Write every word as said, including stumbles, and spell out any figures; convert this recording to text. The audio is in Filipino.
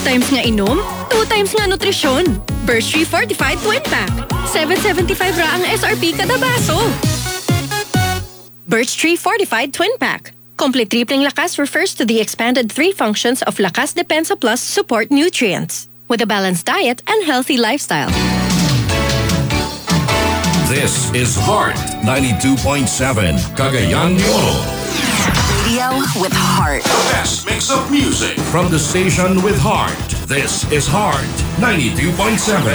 times nga inom, two times nga nutrisyon. Birch Tree Fortified Twin Pack. seven seventy-five ra ang S R P kada baso. Birch Tree Fortified Twin Pack. Complete tripling lakas refers to the expanded three functions of Lakas Depensa Plus support nutrients with a balanced diet and healthy lifestyle. This is Heart ninety-two point seven, Cagayan de Oro. Radio with heart. The best mix of music from the station with heart. This is Heart ninety-two point seven.